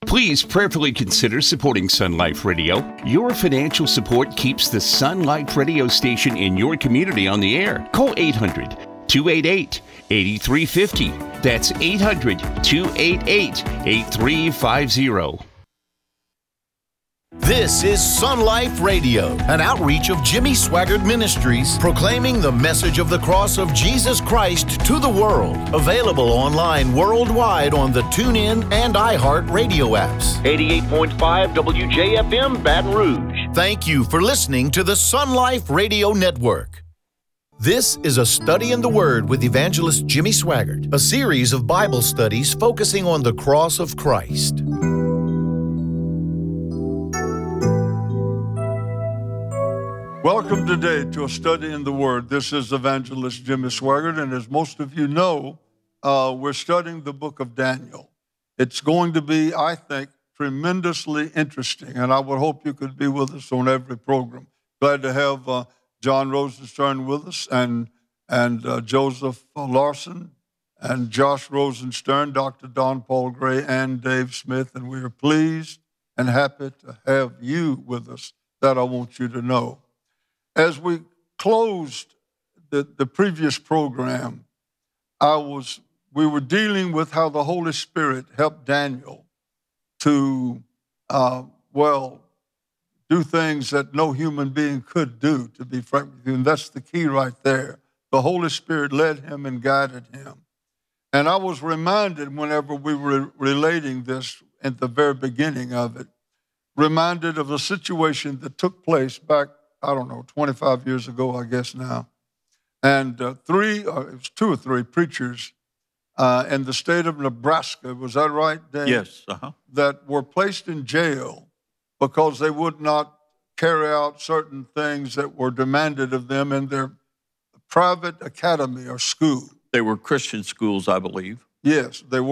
Please prayerfully consider supporting Sun Life Radio. Your financial support keeps the Sun Life Radio station in your community on the air. Call 800-288-8350. That's 800-288-8350. This is Sun Life Radio, an outreach of Jimmy Swaggart Ministries, proclaiming the message of the cross of Jesus Christ to the world. Available online worldwide on the TuneIn and iHeart radio apps. 88.5 WJFM Baton Rouge. Thank you for listening to the Sun Life Radio Network. This is a Study in the Word with Evangelist Jimmy Swaggart, a series of Bible studies focusing on the cross of Christ. Welcome today to a study in the Word. This is Evangelist Jimmy Swaggart, and as most of you know, we're studying the book of Daniel. It's going to be, I think, tremendously interesting, and I would hope you could be with us on every program. Glad to have John Rosenstern with us, and Joseph Larson, and Josh Rosenstern, Dr. Don Paul Gray, and Dave Smith, and we are pleased and happy to have you with us. That I want you to know. As we closed the previous program, we were dealing with how the Holy Spirit helped Daniel to, do things that no human being could do, to be frank with you, and that's the key right there. The Holy Spirit led him and guided him. And I was reminded whenever we were relating this at the very beginning of it, reminded of a situation that took place back, 25 years ago, I guess now. And it was 2 or 3 preachers in the state of Nebraska, was that right, Dan? Yes. That were placed in jail because they would not carry out certain things that were demanded of them in their private academy or school. They were Christian schools, I believe. Yes, they were.